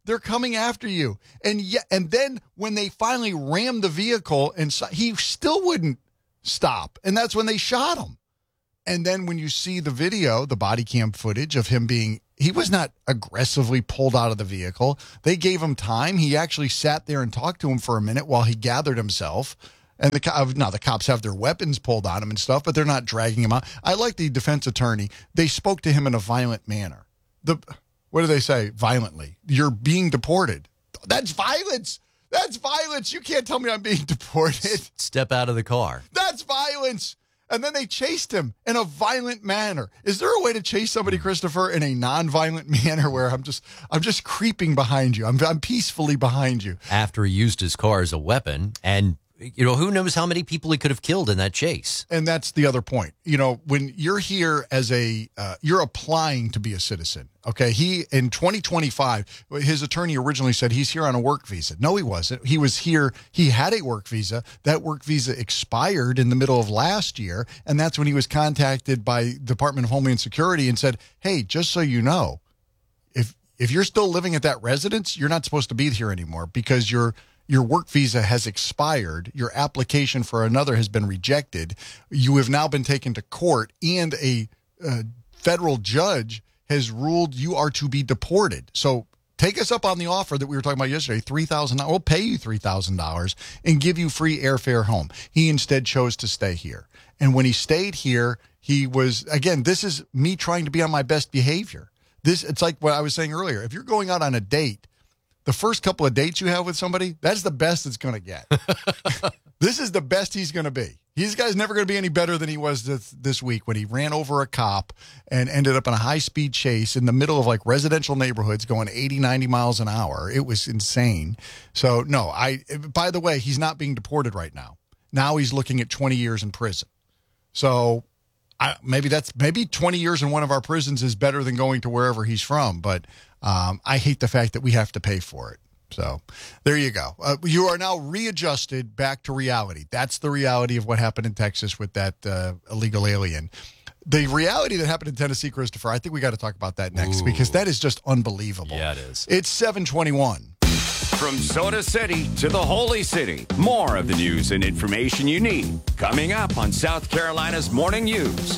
They're coming after you. And yeah, and then when they finally rammed the vehicle, and so, he still wouldn't stop. And that's when they shot him. And then when you see the video, the body cam footage of him being, he was not aggressively pulled out of the vehicle. They gave him time. He actually sat there and talked to him for a minute while he gathered himself. And the now the cops have their weapons pulled on him and stuff, but they're not dragging him out. I like the defense attorney. They spoke to him in a violent manner. The what do they say? Violently. You're being deported. That's violence. That's violence. You can't tell me I'm being deported. Step out of the car. That's violence. And then they chased him in a violent manner. Is there a way to chase somebody, Christopher, in a non-violent manner where I'm just I'm just creeping behind you? I'm I'm peacefully behind you. After he used his car as a weapon, and you know, who knows how many people he could have killed in that chase. And that's the other point. You know, when you're here as a, uh, you're applying to be a citizen. Okay. He, in twenty twenty-five, his attorney originally said he's here on a work visa. No, he wasn't. He was here. He had a work visa. That work visa expired in the middle of last year. And that's when he was contacted by Department of Homeland Security and said, hey, just so you know, if, if you're still living at that residence, you're not supposed to be here anymore because you're, your work visa has expired. Your application for another has been rejected. You have now been taken to court, and a uh, federal judge has ruled you are to be deported. So take us up on the offer that we were talking about yesterday, three thousand dollars. We'll pay you three thousand dollars and give you free airfare home. He instead chose to stay here. And when he stayed here, he was, again, this is me trying to be on my best behavior. This, it's like what I was saying earlier. If you're going out on a date, the first couple of dates you have with somebody, that's the best it's going to get. This is the best he's going to be. This guy's never going to be any better than he was this, this week when he ran over a cop and ended up in a high-speed chase in the middle of like residential neighborhoods going eighty, ninety miles an hour. It was insane. So, no, I. by the way, he's not being deported right now. Now he's looking at twenty years in prison. So I, maybe that's maybe twenty years in one of our prisons is better than going to wherever he's from, but Um, I hate the fact that we have to pay for it. So there you go. Uh, you are now readjusted back to reality. That's the reality of what happened in Texas with that uh, illegal alien. The reality that happened in Tennessee, Christopher, I think we got to talk about that next. Ooh. Because that is just unbelievable. Yeah, it is. It's seven twenty-one. From Soda City to the Holy City, more of the news and information you need coming up on South Carolina's Morning News.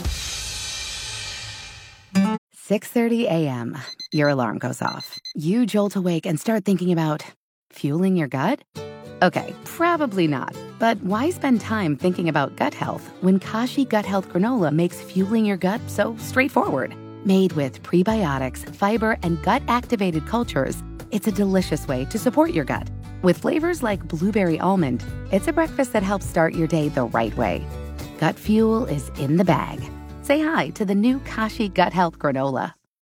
six thirty a.m. Your alarm goes off. You jolt awake and start thinking about fueling your gut? Okay, probably not. But why spend time thinking about gut health when Kashi Gut Health Granola makes fueling your gut so straightforward? Made with prebiotics, fiber, and gut-activated cultures, it's a delicious way to support your gut. With flavors like blueberry almond, it's a breakfast that helps start your day the right way. Gut fuel is in the bag. Say hi to the new Kashi Gut Health Granola.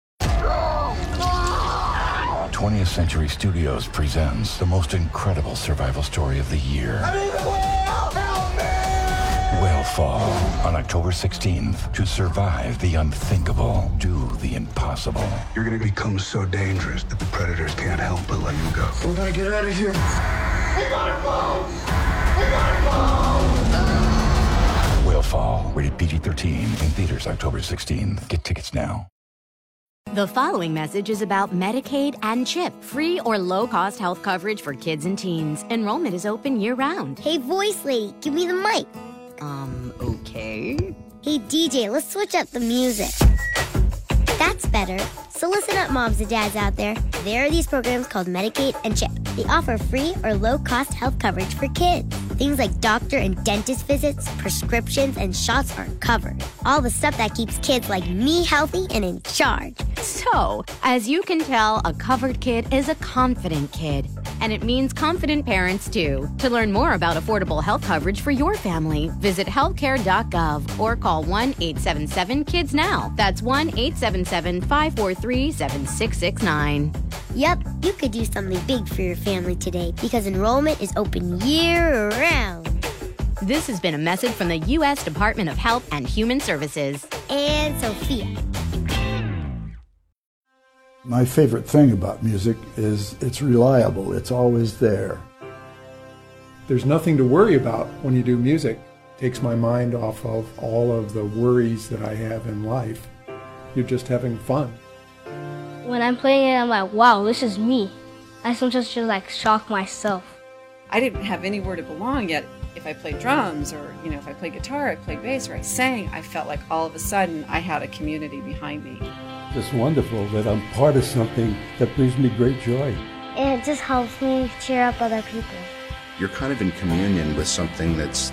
twentieth Century Studios presents the most incredible survival story of the year. I'm in the whale! Help me! Whale Fall on October sixteenth. To survive the unthinkable, do the impossible. You're going to become so dangerous that the predators can't help but let you go. We gotta get out of here. We gotta go! We gotta go! Whale Fall, rated P G thirteen, in theaters October sixteenth. Get tickets now. The following message is about Medicaid and CHIP, free or low-cost health coverage for kids and teens. Enrollment is open year-round. Hey, voice lady, give me the mic. Um, okay. Hey, D J, let's switch up the music. That's better. So listen up, moms and dads out there. There are these programs called Medicaid and CHIP. They offer free or low-cost health coverage for kids. Things like doctor and dentist visits, prescriptions, and shots are covered. All the stuff that keeps kids like me healthy and in charge. So, as you can tell, a covered kid is a confident kid. And it means confident parents, too. To learn more about affordable health coverage for your family, visit healthcare dot gov or call one eight seven seven kids now. That's one eight seven seven, five four three, seven six six nine. Yep, you could do something big for your family today because enrollment is open year-round. This has been a message from the U S Department of Health and Human Services. And Sophia. My favorite thing about music is it's reliable. It's always there. There's nothing to worry about when you do music. It takes my mind off of all of the worries that I have in life. You're just having fun. When I'm playing it, I'm like, wow, this is me. I sometimes just like shock myself. I didn't have anywhere to belong yet. If I played drums or, you know, if I played guitar, I played bass, or I sang, I felt like all of a sudden I had a community behind me. It's wonderful that I'm part of something that brings me great joy. And it just helps me cheer up other people. You're kind of in communion with something that's